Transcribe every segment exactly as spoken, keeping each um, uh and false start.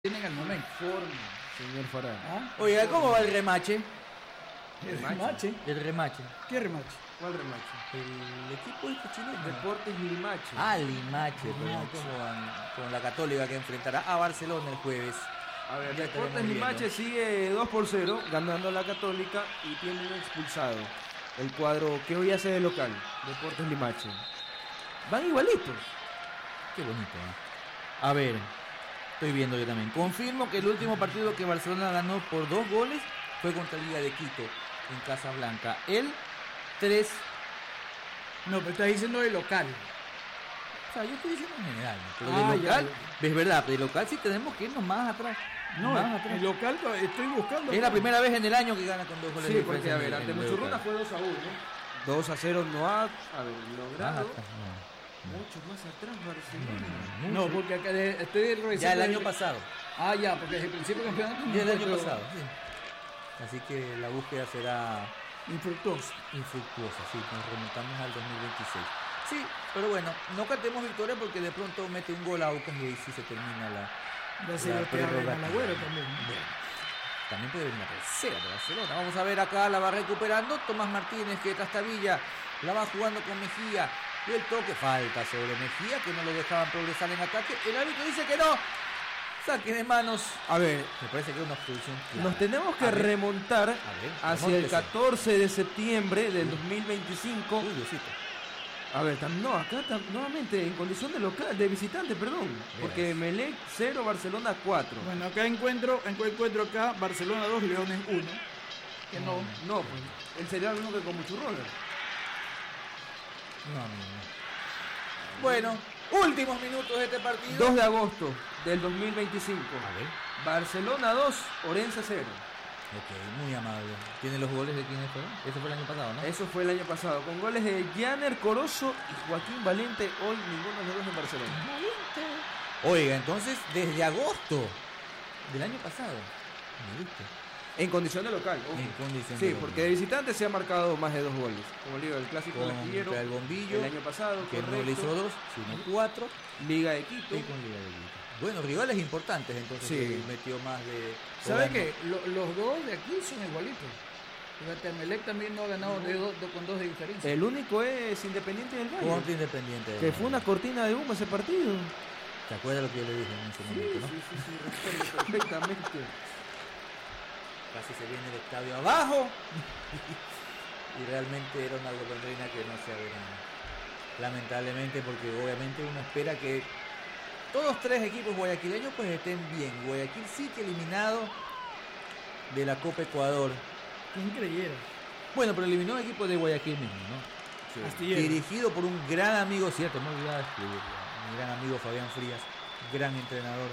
tienen al momento. Forma, señor Farah. ¿Ah? Oiga, ¿cómo va el remache? ¿El remache? El remache. ¿Qué remache? ¿Cuál remache? El equipo este chileno. Deportes Limache. Ah, Limache, perdón, con, con la Católica que enfrentará a Barcelona el jueves. A ver, Ya Deportes estaremos Limache viendo. sigue dos por cero, ganando a la Católica y tiene un expulsado. El cuadro que hoy hace de local, Deportes Limache. Van igualitos. Qué bonito, ¿eh? A ver, estoy viendo yo también. Confirmo que el último partido que Barcelona ganó por dos goles fue contra Liga de Quito, en Casablanca. El tres. No, pero estás diciendo de local. O sea, yo estoy diciendo en general, ¿no? Pero Ah, de local, ya. es verdad, de local sí tenemos que irnos más atrás. No, más atrás. el local estoy buscando. Es la primera vez en el año que gana con dos goles de Sí, porque diferencia a ver, en- ante en el Muchurruna local. fue dos a uno. dos a cero no ha, a ver, Más logrado. atrás, no. Mucho más atrás Barcelona. No, porque acá de- estoy revisando. Ya el año pasado. Ah, ya, porque desde el principio del campeonato. Ya el no año fue pasado, sí. Así que la búsqueda será infructuoso. infructuosa, sí, nos remontamos al dos mil veintiséis. Sí, pero bueno, no cantemos victoria porque de pronto mete un gol a Aucas y ahí sí se termina la, Ya se la lo queda prerrogativa. al Agüero también. ¿no? Bueno, también puede venir la tercera de Barcelona. Vamos a ver acá, la va recuperando Tomás Martínez, que Trastabilla la va jugando con Mejía. Y el toque falta sobre Mejía, que no lo dejaban progresar en ataque. El árbitro dice que no. Saque de manos. A ver, Me parece que es una obstrucción clara. nos tenemos que A ver, remontar a ver, hacia el remóntese. catorce de septiembre del dos mil veinticinco. Uy, Diosito. A ver, tam- no, acá tam- nuevamente en condición de local, de visitante, perdón. Porque Melec cero, Barcelona cuatro. Bueno, acá encuentro, encu- encuentro acá Barcelona dos, Leones uno. Que no. No, pues él sería el único que con Muchurrona. No, no, no. Bueno, últimos minutos de este partido. dos de agosto del dos mil veinticinco. A ver. Barcelona dos, Orense cero. Ok, muy amable. ¿Tiene los goles de quién fue? Ese fue el año pasado, ¿no? Eso fue el año pasado, con goles de Janer Corozo y Joaquín Valente. Hoy ninguno de los dos en Barcelona. Oiga, entonces, desde agosto del año pasado. Me gusta. En condición de local. ojo. En condición Sí, de porque local. de visitante se ha marcado más de dos goles. Como le digo, el clásico del astillero Contra el Bombillo, el año pasado, que no correcto. le hizo dos, sino cuatro. Liga de Quito. Y con Liga de Quito. Bueno, rivales importantes, entonces Sí. que metió más de... ¿Sabe o qué? Lo- los dos de aquí son igualitos. Fíjate, Emelec también no ha ganado de dos, dos- con dos de diferencia. El único es Independiente del ganó Valle. Contra Independiente. Que fue una cortina de humo ese partido. ¿Te acuerdas lo que yo le dije en ese momento, no? sí, sí, recuerdo perfectamente. Casi se viene el estadio abajo. Y realmente era una golondrina que no se había. Lamentablemente, porque obviamente uno espera que todos tres equipos guayaquileños pues estén bien. Guayaquil sí que eliminado de la Copa Ecuador. ¿Quién creyera? Bueno, pero eliminó el equipo de Guayaquil mismo, ¿no? Astillero. Dirigido por un gran amigo, cierto, no olvidaba de escribirlo, mi gran amigo Fabián Frías, gran entrenador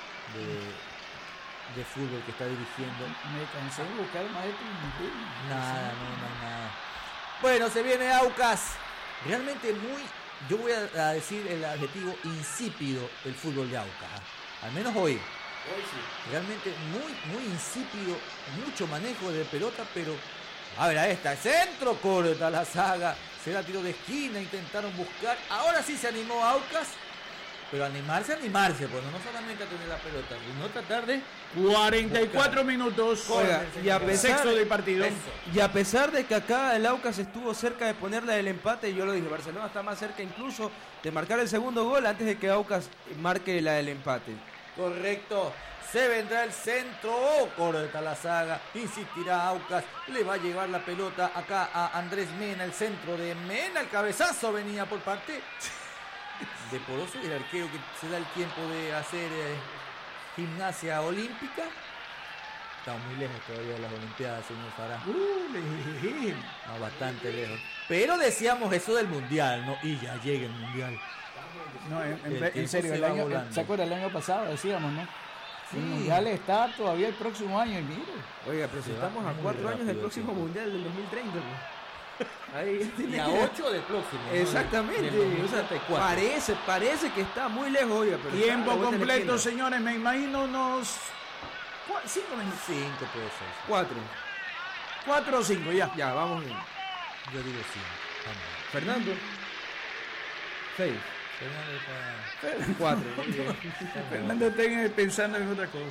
de, de fútbol que está dirigiendo. Me cansé de buscar maestro y ninguno. Nada, no, no hay nada. Bueno, se viene Aucas. Realmente muy, yo voy a, a decir el adjetivo insípido el fútbol de Aucas. ¿ah? Al menos hoy. Hoy sí. Realmente muy, muy insípido, mucho manejo de pelota, pero a ver, a esta, centro, corta la saga, será tiro de esquina, intentaron buscar, ahora sí se animó Aucas, pero animarse, animarse, pues no solamente a tener la pelota, sino tratar de... cuarenta y cuatro minutos. Oiga, y a pesar, Sexto del partido. y a pesar de que acá el Aucas estuvo cerca de ponerle el empate, yo lo dije, Barcelona está más cerca incluso de marcar el segundo gol antes de que Aucas marque la del empate. Correcto, se vendrá el centro, oh, corta la saga, insistirá Aucas, le va a llevar la pelota acá a Andrés Mena, el centro de Mena, el cabezazo venía por parte de Poroso y el arquero que se da el tiempo de hacer eh, gimnasia olímpica. Estamos muy lejos todavía de las Olimpiadas, señor Farah. Uh, lejín. No, bastante lejos. Pero decíamos eso del Mundial, ¿no? Y ya llega el Mundial. No, en, en- El en tiempo serio, se el va año, volando. ¿se acuerda el año pasado? Decíamos, ¿no? Sí. El mundial está todavía el próximo año y mire. Oiga, pero si Se va estamos a muy cuatro años del rápido el próximo tiempo. mundial del dos mil treinta. pues. Ahí tiene Y a que- ocho del próximo. ¿no? Exactamente, Del dos mil o sea, treinta y cuatro. parece, parece que está muy lejos, oiga, pero está a Tiempo la vuelta de la completo, esquina. señores, me imagino unos cua- cinco minutos. Cinco puede ser. Cuatro. Cuatro o cinco, ya. Ya, vamos bien. Yo digo cinco. Vamos. Fernando. Seis. Fernando está... Cuatro. Muy bien. Fernando está pensando en otra cosa.